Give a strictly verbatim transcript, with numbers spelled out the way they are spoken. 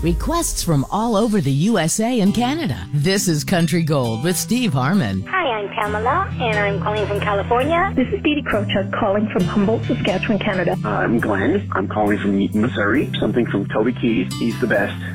Requests from all over the U S A and Canada. This is Country Gold with Steve Harmon. Hi, I'm Pamela, and I'm calling from California. This is Dee Dee Krochuk calling from Humboldt, Saskatchewan, Canada. I'm Glenn. I'm calling from Missouri. Something from Toby Keith. He's the best.